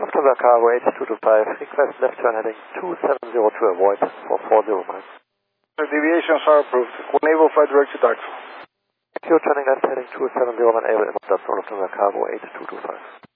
Lufthansa Cargo 8225, request left turn heading 270 to avoid for 40 miles. Deviations are approved. Enable flight direct to Dartford. Thank you, turning left heading 270 enable inbound for Lufthansa Cargo 8225.